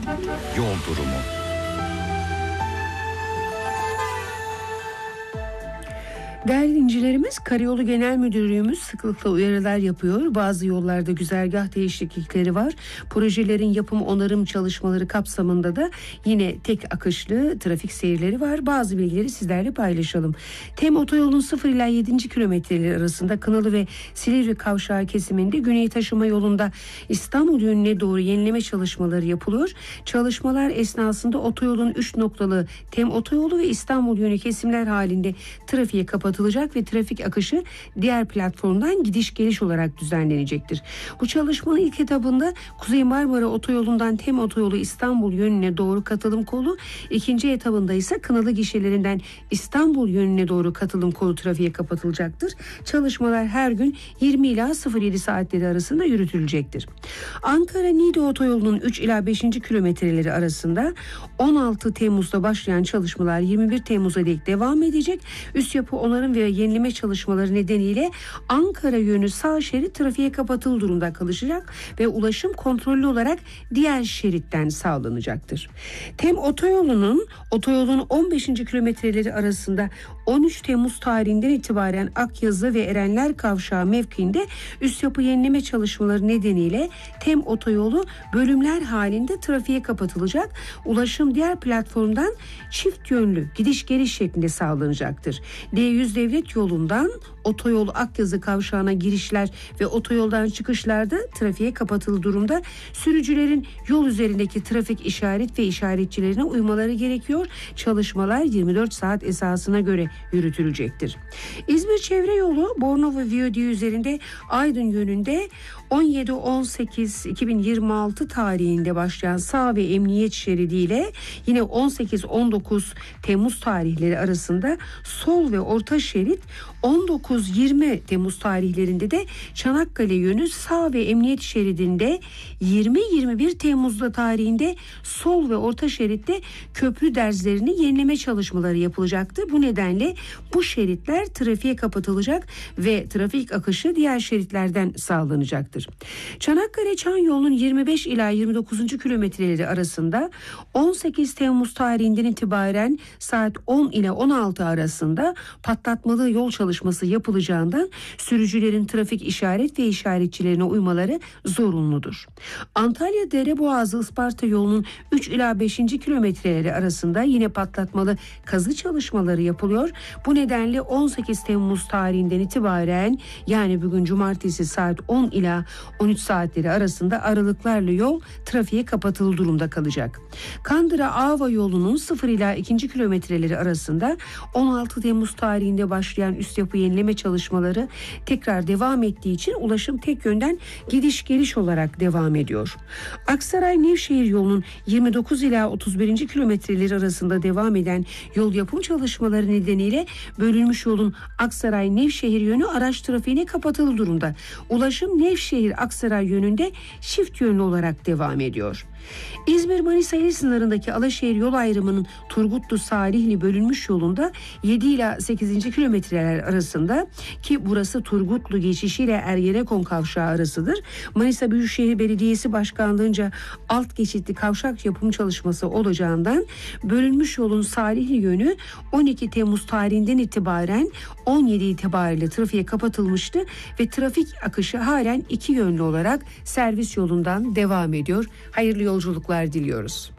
Yol durumu. Değerli dinleyicilerimiz, Karayolu Genel Müdürlüğümüz sıklıkla uyarılar yapıyor. Bazı yollarda güzergah değişiklikleri var. Projelerin yapım onarım çalışmaları kapsamında da yine tek akışlı trafik seyirleri var. Bazı bilgileri sizlerle paylaşalım. TEM otoyolunun 0 ila 7. kilometreleri arasında Kınalı ve Silivri kavşağı kesiminde Güney Taşıma yolunda İstanbul yönüne doğru yenileme çalışmaları yapılıyor. Çalışmalar esnasında otoyolun 3 noktalı TEM otoyolu ve İstanbul yönü kesimler halinde trafiğe kapatılacak ve trafik akışı diğer platformdan gidiş geliş olarak düzenlenecektir. Bu çalışmanın ilk etabında Kuzey Marmara Otoyolu'ndan TEM otoyolu İstanbul yönüne doğru katılım kolu, ikinci etabında ise Kınalı gişelerinden İstanbul yönüne doğru katılım kolu trafiğe kapatılacaktır. Çalışmalar her gün 20 ila 07 saatleri arasında yürütülecektir. Ankara-Niğde Otoyolu'nun 3 ila 5. kilometreleri arasında 16 Temmuz'da başlayan çalışmalar 21 Temmuz'a dek devam edecek. Üst yapı onarım ve yenileme çalışmaları nedeniyle Ankara yönü sağ şerit trafiğe kapatılı durumda kalacak ve ulaşım kontrollü olarak diğer şeritten sağlanacaktır. TEM otoyolun 15. kilometreleri arasında 13 Temmuz tarihinden itibaren Akyazı ve Erenler Kavşağı mevkiinde üst yapı yenileme çalışmaları nedeniyle TEM otoyolu bölümler halinde trafiğe kapatılacak. Ulaşım diğer platformdan çift yönlü gidiş geliş şeklinde sağlanacaktır. D100 devlet yolundan otoyol Akyazı kavşağına girişler ve otoyoldan çıkışlarda trafiğe kapatılı durumda. Sürücülerin yol üzerindeki trafik işaret ve işaretçilerine uymaları gerekiyor. Çalışmalar 24 saat esasına göre yürütülecektir. İzmir Çevre Yolu Bornova Viyadüğü üzerinde Aydın yönünde 17-18-2026 tarihinde başlayan sağ ve emniyet şeridiyle yine 18-19 Temmuz tarihleri arasında sol ve orta şerit, 19-20 Temmuz tarihlerinde de Çanakkale yönü sağ ve emniyet şeridinde, 20-21 Temmuz'da tarihinde sol ve orta şeritte köprü derzlerini yenileme çalışmaları yapılacaktı. Bu nedenle bu şeritler trafiğe kapatılacak ve trafik akışı diğer şeritlerden sağlanacaktır. Çanakkale-Çan yolunun 25 ila 29. kilometreleri arasında 18 Temmuz tarihinden itibaren saat 10 ile 16 arasında patlatmalı yol çalışması yapılacağından sürücülerin trafik işaret ve işaretçilerine uymaları zorunludur. Antalya Dereboğazı Isparta yolunun 3 ila 5. kilometreleri arasında yine patlatmalı kazı çalışmaları yapılıyor. Bu nedenle 18 Temmuz tarihinden itibaren, yani bugün cumartesi saat 10 ila 13 saatleri arasında aralıklarla yol trafiğe kapatılı durumda kalacak. Kandıra-Ava yolunun 0 ila 2. kilometreleri arasında 16 Temmuz tarihinde başlayan üst yapı yenileme çalışmaları tekrar devam ettiği için ulaşım tek yönden gidiş geliş olarak devam ediyor. Aksaray-Nevşehir yolunun 29 ila 31. kilometreleri arasında devam eden yol yapım çalışmaları nedeniyle bölünmüş yolun Aksaray-Nevşehir yönü araç trafiğine kapatılı durumda. Ulaşım Nevşehir-Aksaray yönünde çift yönlü olarak devam ediyor. İzmir-Manisa il sınırındaki Alaşehir yol ayrımının Turgutlu-Salihli bölünmüş yolunda 7 ila 8. kilometreler arasında, ki burası Turgutlu geçişiyle Ergenekon kavşağı arasıdır, Manisa Büyükşehir Belediyesi Başkanlığı'nca alt geçitli kavşak yapım çalışması olacağından bölünmüş yolun Salihli yönü 12 Temmuz tarihinden itibaren 17 itibariyle trafiğe kapatılmıştı ve trafik akışı halen iki yönlü olarak servis yolundan devam ediyor. Hayırlı yolculuklar diliyoruz.